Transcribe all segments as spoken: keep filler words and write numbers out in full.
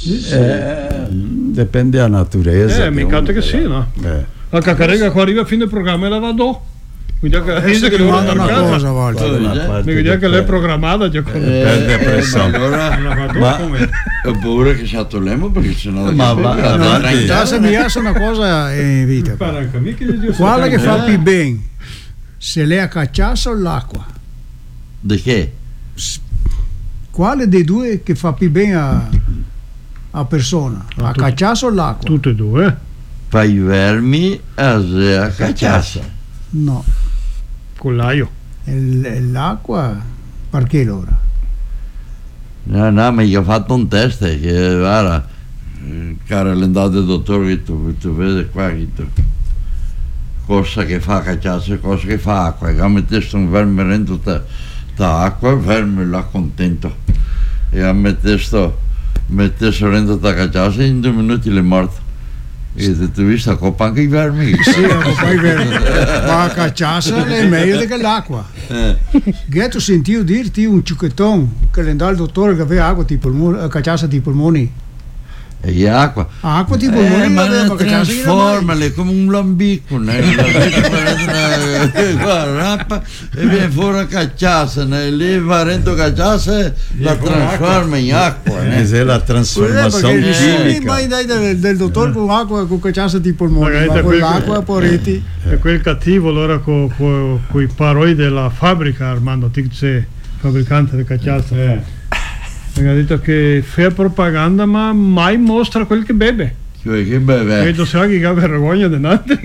Sì, sì. Eh, dipende dalla naturalezza. Eh, mica che sì, no? Eh. La cacarega qua arriva a fine programma e la vado. Mi dice che, Adesso che ti devo mando andare una a casa. cosa, Walter. Mi dice che lei è programmata già con Perde Eh, pressione. allora Ma- ho paura che sia tolemo perché sennò Ma va- la- no, la- avanti. la- Se mi piace una cosa in vita. Quale che fa più bene? Se lei ha cacciato o l'acqua? Di che? Quale dei due che fa più bene a, a persona? A tu- cacciato o l'acqua? tutte e due. Fai i vermi a se a cacciassa. No, Con l'aio. il- l'acqua perché allora? No, no, ma io ho fatto un test che guarda, eh, caro l'andato del dottore che tu, tu vedi qua che tu, cosa che fa cacciassa e cosa che fa acqua. E mettessi un verme dentro ta, ta acqua, il verme l'ha contento. E a mettessi mettessi dentro ta cacciassa in due minuti l'è morto. E tu hai visto a coppa anche i vermi. Sì, poi ma a cacciato è meglio che l'acqua. Eh. Che tu sentivo dirti un ciucchettone che le andava al dottore che aveva acqua tipo polmoni, cacciasse di polmoni. E acqua. Acqua di Eh, polmoni ma aveva non cacciasse che trasformale come un lambico, né? Un lambico prende una- guarda, rappa e viene fuori a cacciassa, né? Lì varendo cacciassa la trasforma in acqua, né? Questa è la trasformazione Perché sì, chimica. mai dai del, del dottore con acqua con cacciasse di polmoni, Magari ma da con quel- l'acqua poreti. E quel cattivo allora con i paroi della fabbrica, Armando Tigze, fabbricante di cacciazza. Mi ha detto che fa propaganda ma mai mostra quel che beve. Cioè, che beve. Credo sia che ha vergogna di niente.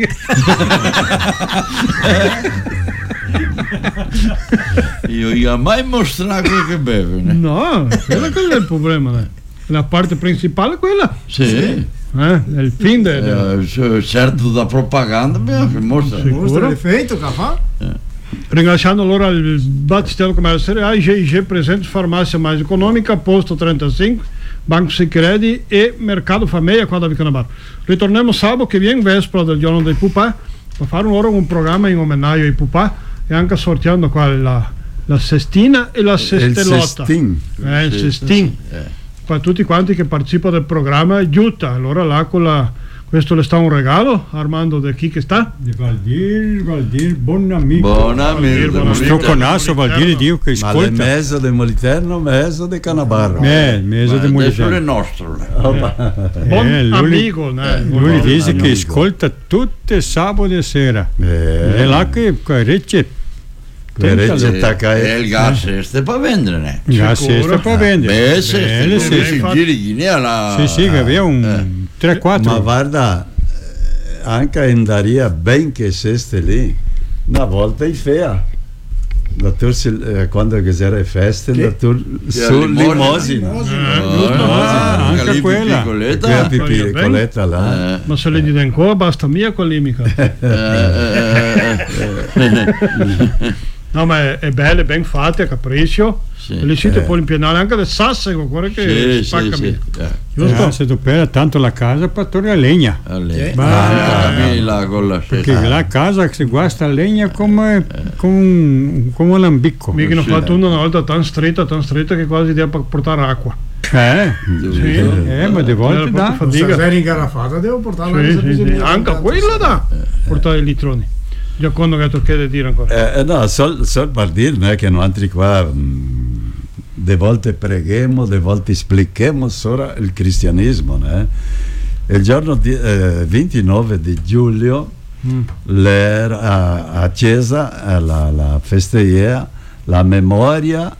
Io gli ho mai mostrato quel che beve, né? No, quello, quello è il problema. né? La parte principale è quella. Sì. Eh, è il fin de, de- Eh, c- certo da propaganda, beh, che mostra. Sì. Mostra l'effetto che fa. Ringraziando allora il Battistero Commercio Cereali, G I G Presente Farmácia Mais Econômica, Posto trentacinque, Banco Sicredi e Mercado Famiglia qua da Vicanabar. Ritorniamo sabato che viene, véspera del giorno dei pupà, per fare ora un programma in omaggio ai pupà e anche sorteando qua la, la cestina e la Il cestellotta. cestin. Eh, il Sì, cestin. eh. Per tutti quanti che partecipano del programma aiuta. Allora là con la, questo le sta un regalo, Armando, da chi che sta? Di Valdir, Valdir, buon amico. Buon amico. Buon Nostro amico. conasso Valdir, Dio che Ma ascolta. le mezzo di Moliterno, mezzo di Canabarro. Eh, il mese di Adesso è Molitano. nostro. Buon Eh, lui- amico, né? Lui Buon dice che amico. ascolta tutte sabato e sera. Eh, È là che recce. le regge E tacca il gas este per vendere, né? La sesta per vendere. Beh, se Belle, se sì. si infatti. giri di lì alla... Sì, sì, che aveva Eh. un tre quattro. ma guarda, eh, anche in Daria, ben che seste lì, una volta in fea. La tur, sil- eh, quando che c'era le feste, Che? la tur Sì, su Limosina. Limosina. Ah, anche lì quella. piccoletta. Quella Voglio bene. piccoletta là. Eh, Ma se le dico ancora basta mia con l'imica. eh, eh, eh. No, ma è, è belle, ben fatte, a capriccio. Sì. E le siete Eh. poi impianare anche del sassego, guarda che Sì, sì, spacca sì. via. Eh, Giusto? Eh, se dopera tanto la casa per tornare a legna. a lei. Sì. Ma- Ah, mi là con la Perché sesta. la casa si guasta a legna come, come, un, come un lambicco. Mica ne ho Sì. fatto una una volta tan stretta, tan stretta che quasi dia per portare acqua. Eh, Sì. eh, ma di volte Era dà. proprio Se fatica. sei ingarrafata devo portarla Sì, alla sì, sì. bisogna- Anche quella da portare i litroni. Già quando che tu chiede dire ancora. Eh, no, sol, sol per dire no, che noi altri qua mh, de volte preghiamo, de volte esplichiamo solo il cristianesimo. né? Il giorno di, eh, ventinove di giugno Mm. l'era a, a Chiesa, eh, la, la festeggia la memoria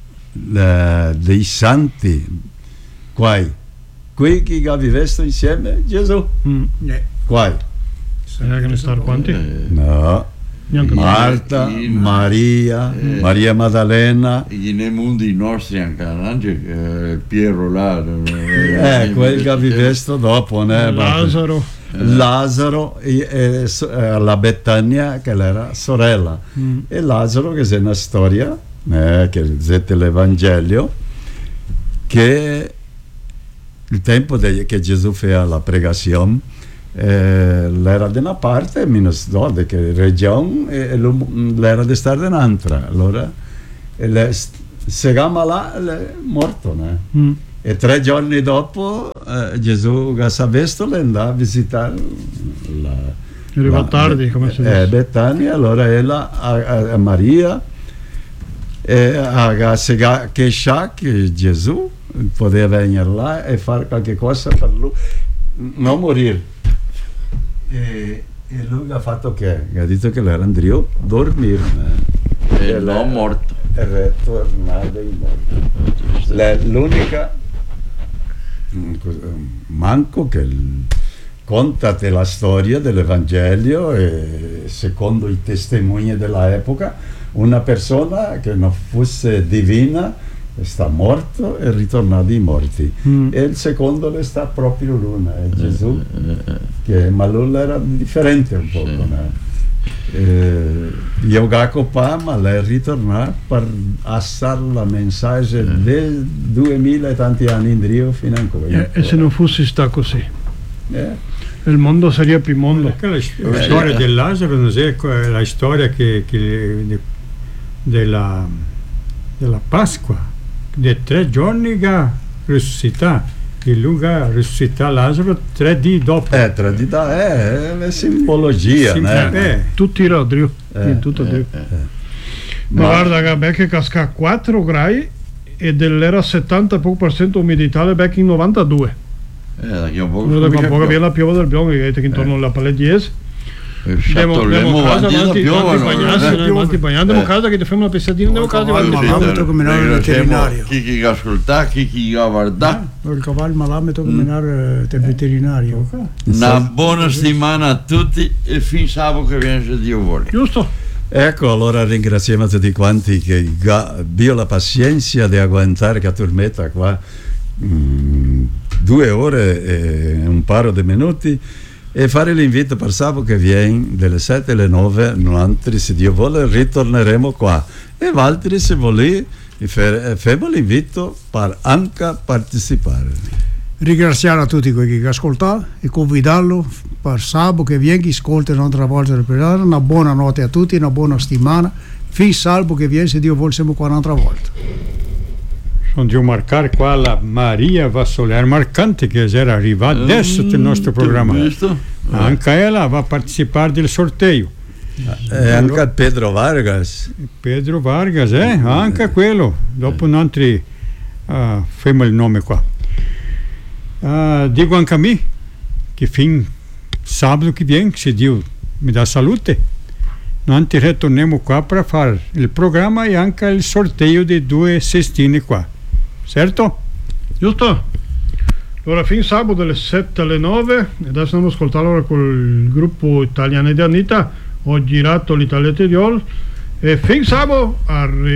eh, dei santi. Quai, qui che viveste insieme, Gesù? Mm. Eh, Quai? Eh, che ne stanno quanti? Eh, No. Neanche Ma- Marta, Sì, Maria, eh. Maria Maddalena, e nei mondi nostri anche, anche eh, Piero là. eh, quel che viveste dopo, né? Lazzaro. Lazzaro e, e so- eh, la Betania che era sorella. Mm. E Lazzaro che è una storia eh, che zette l'Evangelio che il tempo de, che Gesù faceva la pregazione eh, l'era da una parte minus dove che regione e l'um- l'era di stare da un'altra allora e le, se gama là è morto né? Mm. E tre giorni dopo eh, Gesù a Vestola andava a visitare la, arriva la, tardi, come si dice. Eh, Betania, allora ella a, a, a Maria e a Sega che sa che Gesù poteva venire là e fare qualche cosa per lui, non morire. E, e lui ha fatto che? Ha detto che era andato a dormire. E, e non morto. E ritornato in morto. L'unica manco che il, conta la storia dell'Evangelio e secondo i testimoni dell'epoca una persona che non fosse divina sta morto e ritornato ai morti, mm. e il secondo le sta proprio l'una, è Gesù, che, ma lui era differente un po', sì. eh, io gaco pa ma lei ritorna per assare la messaggio mm. del duemila e tanti anni in Dio fino a qui, eh, e se non fosse sta così eh? il mondo sarebbe più mondo. La, la storia del Lazzaro non è la storia che, che de, della, della Pasqua, di tre giorni che risuscita, e lui ha risuscitato Lazzaro tre giorni dopo. Eh, tre giorni dopo, è la simbologia, sì, né? Eh, tutti era Dio, eh, tutto Dio. Eh, eh. Ma, Ma guarda che becche casca quattro gradi e dell'era settanta poco per cento umidità le becche in novantadue. Eh, da che un po' un po' che la piova del Bion che è intorno alla Palais dieci. Andiamo a casa avanti avanti bagnando, andiamo a casa che ti facciamo una pescatina, andiamo a casa il cavallo mi tocca menare al veterinario. Chi chi ascolta, chi chi guarda. Il cavallo malato mi tocca menare al veterinario. Una buona settimana a tutti e fin sabato che viene se Dio vuole. Giusto. Ecco, allora ringraziamo tutti quanti che abbiano la pazienza di aguantare che turmetta qua mm, due ore e un paio di minuti e fare l'invito per sabato che viene dalle sette alle nove, noi se Dio vuole ritorneremo qua e altri se volete facciamo l'invito per anche partecipare. Ringraziare a tutti quelli che ascoltano e convidarlo per sabato che viene, che ascolta un'altra volta del programma. Una buona notte a tutti, una buona settimana, fin salvo che viene se Dio vuole siamo qua un'altra volta. Sono devo marcare qua la Maria Vassolare Marcante che era arrivata mm, adesso nel nostro programma. Anche ella va a partecipare del sorteio. E anche Pedro Vargas. Pedro Vargas, eh? Anche quello. Dopo un altro uh, facciamo il nome qua. Uh, dico anche a me che fin sabato che viene, se Dio mi dà salute, noi ritorniamo qua per fare il programma e anche il sorteio di due cestine qua. Certo? Giusto? Allora fin sabato dalle sette alle nove adesso andiamo ad ascoltare allora col gruppo Italiano di Anita. Ho girato l'Italia Tediol e fin sabato arriva